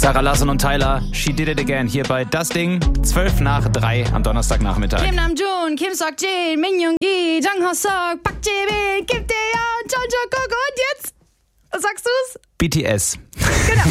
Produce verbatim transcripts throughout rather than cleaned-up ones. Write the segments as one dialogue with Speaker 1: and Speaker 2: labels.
Speaker 1: Zara Larsson und Tyler, She Did It Again, hier bei Das Ding, zwölf nach drei am Donnerstagnachmittag.
Speaker 2: Kim Namjoon, Kim Seok-jin, Min Yoongi, Jang Ho-seok, Park Jae-min, Kim Taeyeon, Jeon Jungkook und jetzt, was sagst du's?
Speaker 1: B T S.
Speaker 2: Genau.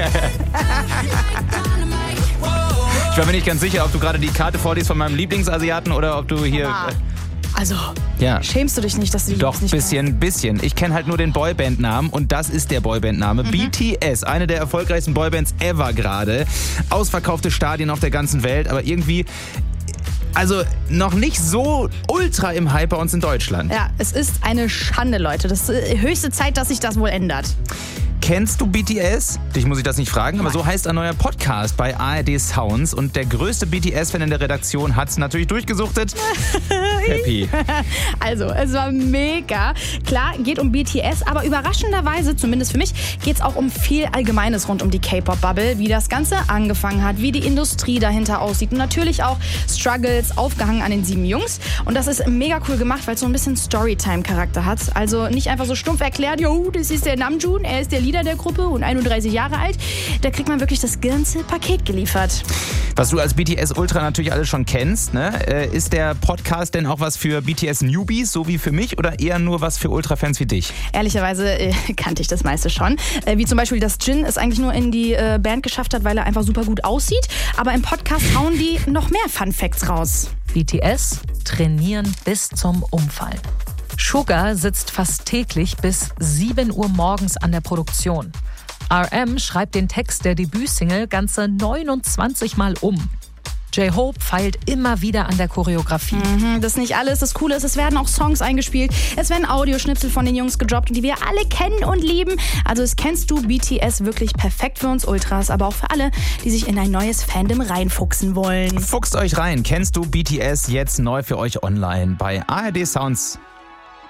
Speaker 1: Ich war mir nicht ganz sicher, ob du gerade die Karte vorliest von meinem Lieblingsasiaten oder ob du hier...
Speaker 2: Ah. Also,
Speaker 1: ja.
Speaker 2: Schämst du dich nicht, dass du die
Speaker 1: Doch,
Speaker 2: nicht
Speaker 1: bisschen,
Speaker 2: kennst?
Speaker 1: bisschen. Ich kenne halt nur den Boyband-Namen und das ist der Boyband-Name. Mhm. B T S, eine der erfolgreichsten Boybands ever gerade. Ausverkaufte Stadien auf der ganzen Welt, aber irgendwie... Also noch nicht so ultra im Hype bei uns in Deutschland.
Speaker 2: Ja, es ist eine Schande, Leute. Das ist höchste Zeit, dass sich das wohl ändert.
Speaker 1: Kennst du B T S? Dich muss ich das nicht fragen, aber so heißt ein neuer Podcast bei A R D Sounds. Und der größte B T S-Fan in der Redaktion hat es natürlich durchgesuchtet. Happy.
Speaker 2: Also, es war mega. Klar, geht um B T S, aber überraschenderweise, zumindest für mich, geht es auch um viel Allgemeines rund um die K-Pop-Bubble, wie das Ganze angefangen hat, wie die Industrie dahinter aussieht und natürlich auch Struggles aufgehangen an den sieben Jungs. Und das ist mega cool gemacht, weil es so ein bisschen Storytime-Charakter hat. Also nicht einfach so stumpf erklärt, jo, das ist der Namjoon, er ist der Leader der Gruppe und einunddreißig Jahre alt. Da kriegt man wirklich das ganze Paket geliefert.
Speaker 1: Was du als B T S-Ultra natürlich alles schon kennst, ne? Ist der Podcast denn auch was für B T S-Newbies, so wie für mich, oder eher nur was für Ultra-Fans wie dich?
Speaker 2: Ehrlicherweise äh, kannte ich das meiste schon. Äh, wie zum Beispiel, dass Jin es eigentlich nur in die äh, Band geschafft hat, weil er einfach super gut aussieht. Aber im Podcast hauen die noch mehr Fun-Facts raus.
Speaker 3: B T S trainieren bis zum Umfallen. Sugar sitzt fast täglich bis sieben Uhr morgens an der Produktion. R M schreibt den Text der Debütsingle ganze neunundzwanzig Mal um. J-Hope feilt immer wieder an der Choreografie.
Speaker 2: Mhm, das ist nicht alles. Das Coole ist, es werden auch Songs eingespielt. Es werden Audioschnipsel von den Jungs gedroppt, die wir alle kennen und lieben. Also es kennst du B T S wirklich perfekt für uns Ultras, aber auch für alle, die sich in ein neues Fandom reinfuchsen wollen.
Speaker 1: Fuchst euch rein. Kennst du B T S jetzt neu für euch online bei A R D Sounds?